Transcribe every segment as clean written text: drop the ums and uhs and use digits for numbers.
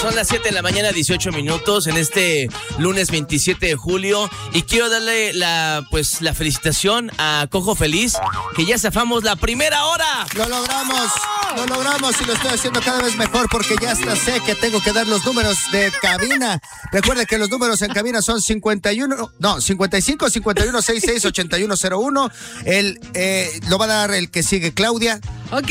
Son las 7 de la mañana, 18 minutos en este lunes 27 de julio. Y quiero darle la felicitación a Cojo Feliz, que ya zafamos la primera hora. Lo logramos y lo estoy haciendo cada vez mejor porque ya hasta sé que tengo que dar los números de cabina. Recuerde que los números en cabina son 55 51 66 8101. Lo va a dar el que sigue, Claudia. Ok,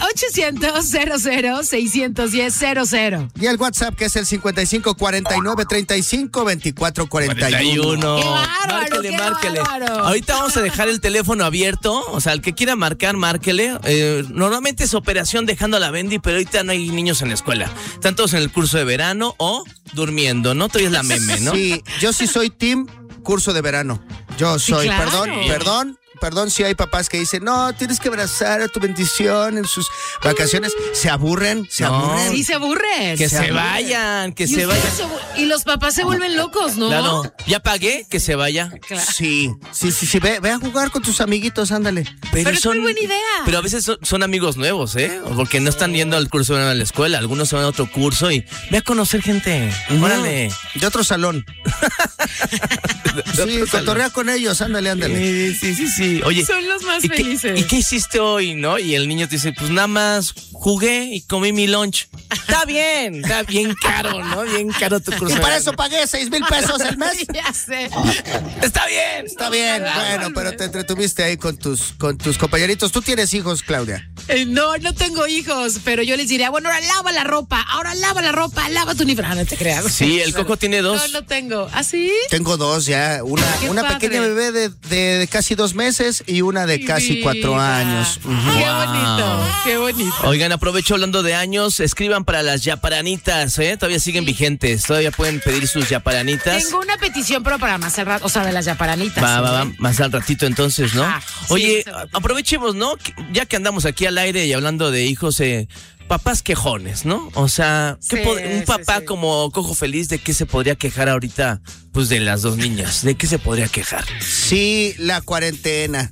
800-00-610-00. Y el WhatsApp, que es el 55 49 35 24 41. ¡Qué bárbaro! Márquele. Bárbaro. Ahorita vamos a dejar el teléfono abierto. O sea, el que quiera marcar, márquele. Normalmente es operación dejando a la Bendy, pero ahorita no hay niños en la escuela. Están todos en el curso de verano o durmiendo, ¿no? Todavía es la meme, ¿no? Sí, yo sí soy team curso de verano. Yo soy, claro. Perdón si hay papás que dicen, no, tienes que abrazar a tu bendición en sus vacaciones. Se aburren. Sí, se aburren. Que se vayan. Y los papás se vuelven locos, ¿no? Claro, ya pagué, que se vaya. Claro. Sí. Ve a jugar con tus amiguitos, ándale. Pero es muy buena idea. Pero a veces son amigos nuevos, porque no están yendo al curso de la escuela. Algunos se van a otro curso y ve a conocer gente. Órale. De otro salón. Sí, cotorrea con ellos, ándale. Sí. Oye, son los más felices. ¿Y qué hiciste hoy, no? Y el niño te dice, pues nada más jugué y comí mi lunch. Está bien caro, ¿no? Bien caro tu curso. Y para eso pagué 6,000 pesos el mes. Ya sé. Está bien. Bueno, pero te entretuviste ahí con tus compañeritos. ¿Tú tienes hijos, Claudia? No tengo hijos, pero yo les diría, bueno, ahora lava la ropa, lava tu uniforme. No te creas. Sí, el Coco tiene 2. No tengo. ¿Ah, sí? Tengo 2 ya. Una pequeña bebé de casi 2 meses y una de casi 4 años. Qué bonito. Oigan, aprovecho hablando de años, escriban para las yaparanitas, todavía siguen vigentes, todavía pueden pedir sus yaparanitas. Tengo una petición, pero para más al rato, o sea, de las yaparanitas. Va, más al ratito entonces, ¿no? Oye, sí, aprovechemos, ¿no? Ya que andamos aquí al aire y hablando de hijos, papás quejones, ¿no? O sea, un papá como Cojo Feliz, ¿de qué se podría quejar ahorita? Pues de las 2 niñas, ¿de qué se podría quejar? Sí, la cuarentena.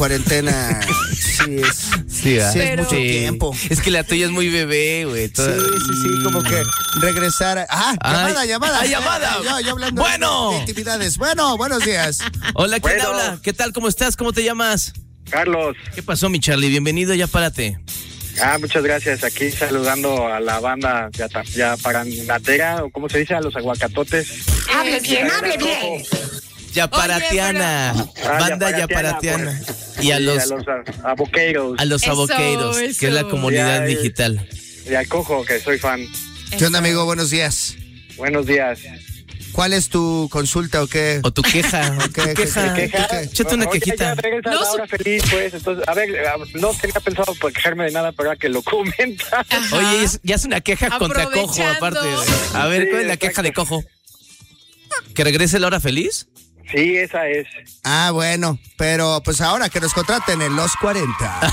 Sí, es mucho tiempo. Es que la tuya es muy bebé, güey. Sí, como que regresar. Llamada. Llamada. Yo hablando bueno. de intimidades. Bueno, buenos días. Hola, ¿quién habla? ¿Qué tal? ¿Cómo estás? ¿Cómo te llamas? Carlos. ¿Qué pasó, mi Charlie? Bienvenido, ya párate. Muchas gracias. Aquí saludando a la banda yaparanatera, o ¿cómo se dice? A los aguacatotes. Hable bien. Yaparatiana. Banda yaparatiana. Pues, y a los aboqueiros. A los aboqueiros, que es la comunidad digital. Y al Cojo, que soy fan. ¿Qué onda, amigo? Buenos días. Buenos días. ¿Cuál es tu consulta o qué? O tu queja. ¿Qué? Échate una quejita. Ya la hora feliz, pues. Entonces, no tenía pensado por quejarme de nada, pero ahora que lo comenta. Oye, ya es una queja contra Cojo, aparte. A ver, ¿cuál es la queja de Cojo? ¿Que regrese la hora feliz? Sí, esa es. Bueno, pero pues ahora que nos contraten en los 40.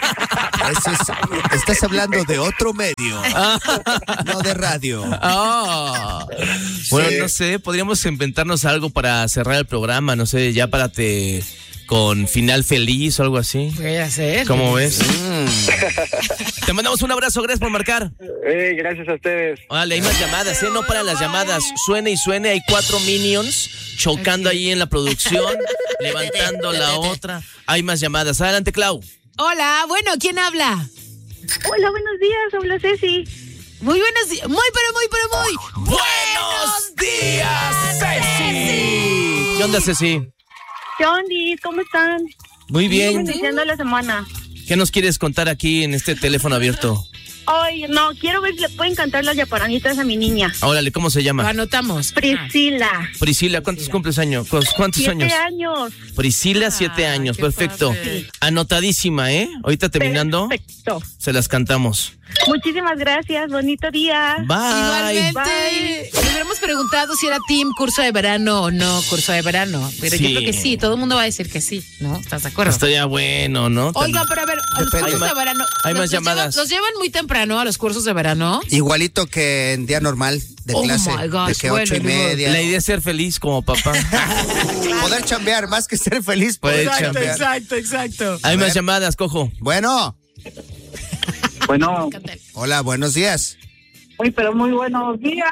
Estás hablando de otro medio, no de radio. Bueno, no sé, podríamos inventarnos algo para cerrar el programa, no sé, ya párate con final feliz o algo así. Voy a hacer. ¿Cómo ves? Te mandamos un abrazo, gracias por marcar. Gracias a ustedes. Vale, hay más llamadas, no para las llamadas. Suene y suene, hay 4 minions chocando ahí en la producción, levantando la otra. Hay más llamadas. Adelante, Clau. Hola, bueno, ¿quién habla? Hola, buenos días, habla Ceci. Muy buenos días, muy ¡Buenos días, Ceci! ¿Qué onda, Ceci? ¿Qué onda? ¿Cómo están? Muy bien. Iniciando la semana. ¿Qué nos quieres contar aquí en este teléfono abierto? Ay, no, quiero ver si le pueden cantar las yaparanitas a mi niña. Órale, ¿cómo se llama? Lo anotamos. Priscila. Priscila, ¿cuántos cumples años? ¿Cuántos 7 años? años. Priscila, 7 años, perfecto. Padre. Anotadísima, Ahorita terminando, Perfecto. se las cantamos. Muchísimas gracias, bonito día. Bye. Igualmente, nos hubiéramos preguntado si era team curso de verano o no curso de verano, pero Sí. yo creo que sí, todo el mundo va a decir que sí, ¿no? ¿Estás de acuerdo? Estaría bueno, ¿no? Oigan, pero a ver, a los cursos de verano. hay más los llamadas. ¿Los llevan muy temprano a los cursos de verano? Igualito que en día normal de clase. My gosh, de que 8:30. La idea es ser feliz como papá. Poder chambear, más que ser feliz. Poder chambear. Exacto. Hay más llamadas, Cojo. Bueno. Bueno, Hola, buenos días. pero muy buenos días.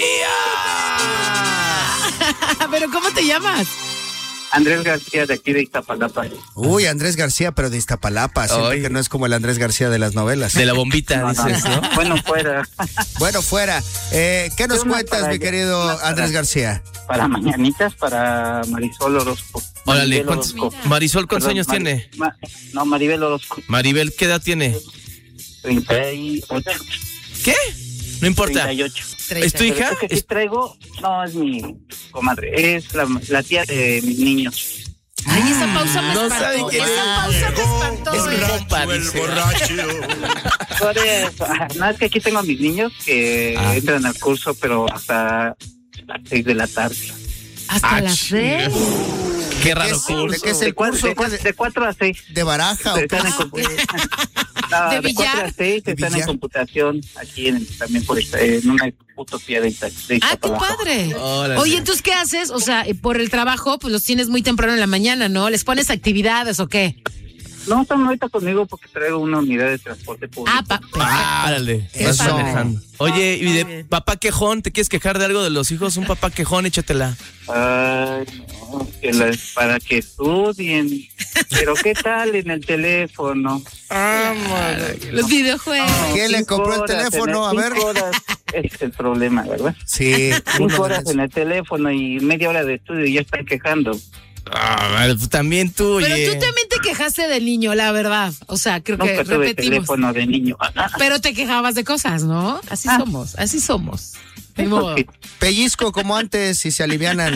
¿Pero cómo te llamas? Andrés García, de aquí de Iztapalapa. Uy, Andrés García, pero de Iztapalapa. Siento que no es como el Andrés García de las novelas. De la bombita, dices, ¿no? Bueno, fuera. Bueno, fuera. ¿Qué nos cuentas, mi querido Andrés García? Para mañanitas, para Marisol Orozco. Órale, Marisol, ¿cuántos años tiene? Maribel Orozco. Maribel, ¿qué edad tiene? 38. ¿Qué? No importa. 38. ¿Es tu hija? Que sí traigo, no, es mi comadre, es la tía de mis niños. Ay, esa pausa me No espantó. sabe quién Esa pausa me espantó. Es mi compa, dice. Por eso, no, es que aquí tengo a mis niños que entran al curso, pero hasta las 6 de la tarde. ¿Hasta las 6? Qué raro curso. ¿De qué es el curso? De 4 a 6. ¿De baraja o qué? Están en ¿De de 4 a 6 están en computación aquí también en una utopía de Ah, qué padre. Órale. Oye, entonces, ¿qué haces? O sea, por el trabajo, pues los tienes muy temprano en la mañana, ¿no? ¿Les pones actividades o qué? No, están ahorita conmigo porque traigo una unidad de transporte público. Árale, vas Eso. manejando. Oye, y de bien. papá quejón, ¿te quieres quejar de algo de los hijos? Un papá quejón, échatela. Ay, no, para que estudien. Pero ¿qué tal en el teléfono? Los videojuegos. ¿Quién le 5 compró el horas teléfono? A ver. 5 horas, ese es el problema, ¿verdad? Sí. 5 horas en el teléfono y media hora de estudio y ya están quejando. También tú, Pero oye. tú también te quejaste del niño, la verdad. O sea, creo que Nunca tuve repetimos. teléfono de niño. Pero te quejabas de cosas, ¿no? Así somos, así somos. Ni modo. Pellizco como antes y se alivianan.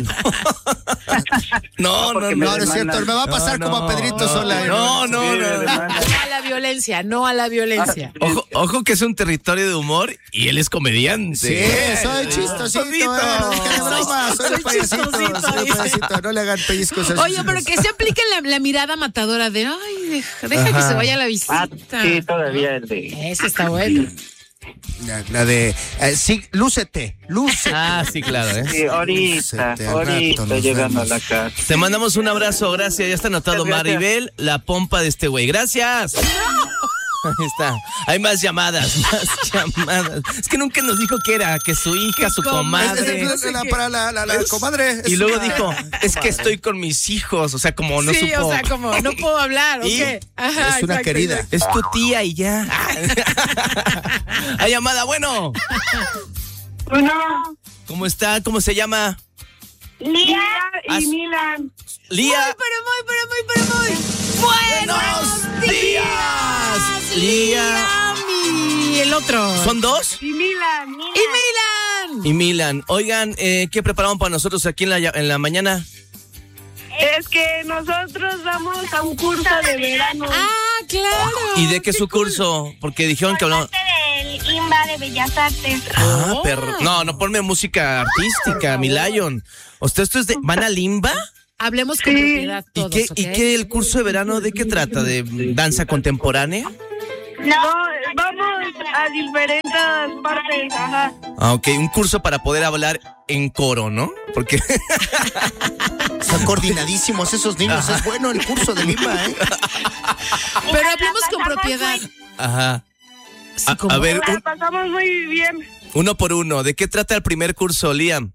No, porque No, no es cierto. Me va a pasar No, como a Pedrito Sola. No. No a la violencia, no a la violencia. Ojo que es un territorio de humor y él es comediante. Sí, soy chistosito. Lo dije de broma. Soy payasito. Soy payasito. No le hagan pellizcos a sus Oye, pero hijos. que se aplique la mirada matadora de, ay, deja que se vaya la visita. Sí, todavía el de... Ese está bueno. La de. Sí, lúcete. Ah, sí, claro, ¿eh? Sí, ahorita nos llegando vemos. a la casa. Te mandamos un abrazo, gracias. Ya está anotado Muchas gracias. Maribel, la pompa de este güey. Gracias. Ahí está. Hay más llamadas. Es que nunca nos dijo que era, que su hija, su comadre. Para la comadre. Y luego dijo, es que estoy con mis hijos. O sea, como no Sí, supo. o sea, como no puedo hablar, ¿o Y qué? Ajá, es una exacto, querida. exacto. Es tu tía y ya. Hay llamada, bueno. Bueno, ¿Cómo está? ¿Cómo se llama? Lía As- y Milan. Lía. Pero muy. ¡Buenos días! Lía. Y el otro. ¿Son dos? Y Milan. ¡Y Milan! Y Milan. Oigan, ¿qué preparamos para nosotros aquí en la mañana? Es que nosotros vamos a un curso de verano. Ah, claro. ¿Y de qué es su curso? Porque dijeron que hablamos... Del IMBA de Bellas Artes. Ah, perro. No, ponme música artística, mi Lion. ¿Esto es de... ¿Van a Limba? Hablemos con propiedad todos, ¿Y ¿ok? qué el curso de verano de qué trata? ¿De danza contemporánea? No, vamos a diferentes partes. Ajá. Ah, ok, un curso para poder hablar en coro, ¿no? Porque... Están coordinadísimos esos niños. Es bueno el curso de Lima, ¿eh? Pero hablemos con propiedad. Ajá. Sí, como- A ver, La pasamos muy bien. uno por uno. ¿De qué trata el primer curso, Liam?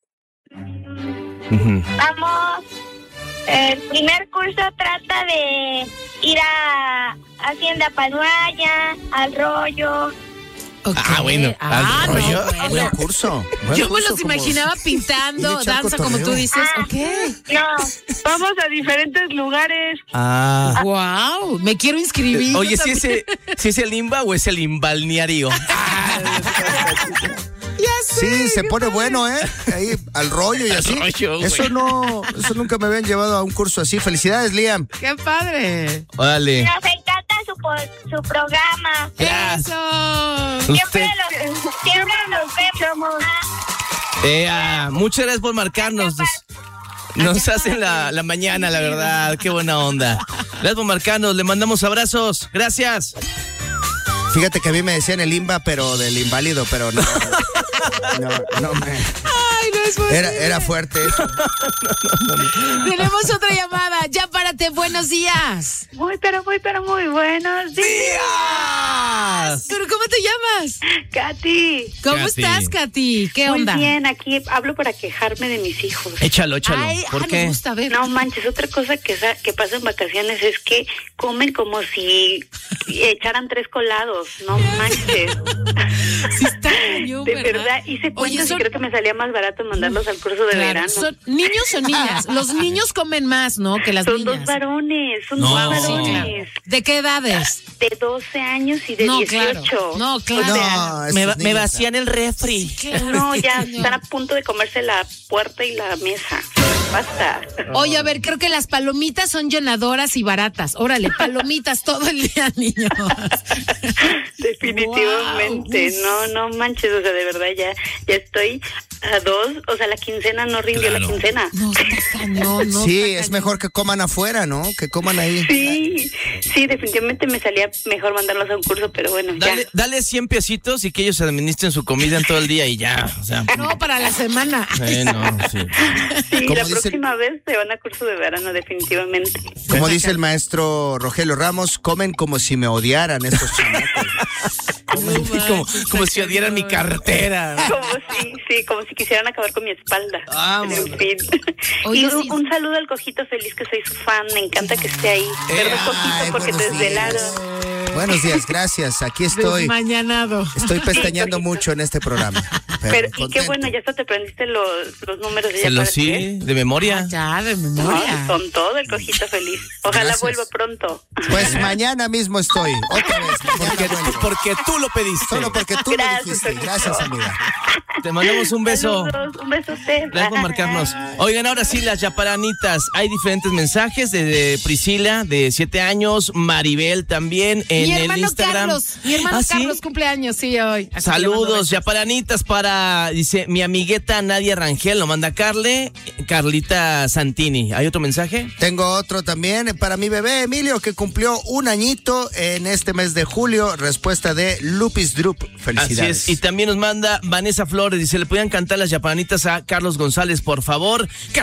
Ujú. Vamos. El primer curso trata de ir a Hacienda Panuaya, al rollo. Ok. Ah, bueno, Ah, al no, rollo. bueno. Buen curso. Buen Yo me curso, los como- imaginaba pintando, ir a echar danza, como tú cotorreo. dices. Ok. No, vamos a diferentes lugares. Ah. Wow, me quiero inscribir. Oye, Yo ¿sí también. es el Limba o es el imbalneario? Ya sé. Sí, se pone bueno, ¿eh? Ahí, al rollo y así. rollo, güey. Eso nunca me habían llevado a un curso así. Felicidades, Liam. Qué padre. Órale. Nos encanta su programa. Gracias. Eso. Usted. Siempre nos vemos. Muchas gracias por marcarnos. Nos hacen la mañana, la verdad. Qué buena onda. Gracias por marcarnos. Le mandamos abrazos. Gracias. Fíjate que a mí me decían el Limba, pero del inválido, pero no. No me. Ay, no es Era fuerte eso. Tenemos otra llamada. Ya párate, buenos días. Muy buenos días. ¿Pero cómo te llamas? Katy. ¿Cómo Katy. estás, Katy? ¿Qué onda? Muy bien, aquí hablo para quejarme de mis hijos. Échalo. Ay, ¿Por me qué? gusta ver. No manches, otra cosa que pasa en vacaciones es que comen como si echaran 3 colados. No manches. Sí está cañón, De ¿verdad? verdad, hice cuentas son- y creo que me salía más barato mandarlos al curso de claro, verano. ¿son niños o niñas? Los niños comen más, ¿no? Que las Son niñas. 2 varones, son No. 2 Sí, varones. claro. ¿De qué edades? De 12 años y de No, 18. claro. No, claro. O sea, Me vacían el refri. no, ya están a punto de comerse la puerta y la mesa. Basta. Oye, a ver, creo que las palomitas son llenadoras y baratas. Órale, palomitas todo el día, niños. Definitivamente. No manches, o sea, de verdad ya estoy a 2, o sea, la quincena no rindió Claro. la quincena. No, está cañón, no. Sí, está es cañón. mejor que coman afuera, ¿no? Que coman ahí. Sí, definitivamente me salía mejor mandarlos a un curso, pero bueno, Dale 100 pesitos y que ellos administren su comida en todo el día y ya. O sea, No, para la semana. no, sí. Sí, Como la dice- próxima vez se van a curso de verano, definitivamente. Como dice el maestro Rogelio Ramos, comen como si me odiaran estos chamacos. como si odiaran mi cartera. Como si quisieran acabar con mi espalda. Vámonos. En fin. Oye, Y sí. un saludo al Cojito Feliz, que soy su fan, me encanta que esté ahí. Perdón, Cojito, porque te buenos desvelado. Buenos días, gracias. Aquí estoy. Desmañanado. Estoy pestañeando mucho en este programa. Pero, y qué contento. bueno, ya hasta te aprendiste los números de Se ya lo para sí, de memoria. Ya, de No, memoria. con todo el Cojito Feliz. Ojalá Gracias. vuelva pronto. Pues mañana mismo estoy. Otra vez. Mañana vuelvo. Porque tú lo pediste. Solo porque tú Gracias, lo dijiste. Felipe. Gracias, amiga. Te mandamos un beso. Saludos, un beso a usted. Gracias por marcarnos. Oigan, ahora sí, las yaparanitas. Hay diferentes mensajes de Priscila, de 7 años, Maribel también, en Mi el hermano Instagram. Carlos. Mi hermano ¿Ah, sí? Carlos cumpleaños, sí, hoy. Así que le Saludos, mando yaparanitas para, dice, mi amigueta Nadia Rangel, lo manda Carlita Santini. ¿Hay otro mensaje? Tengo otro también para mi bebé Emilio, que cumplió 1 añito en este mes de julio. Respuesta de Lupis Drup. Felicidades. Así es. Y también nos manda Vanessa Flores, dice, ¿le podían cantar las yaparanitas a Carlos González, por favor?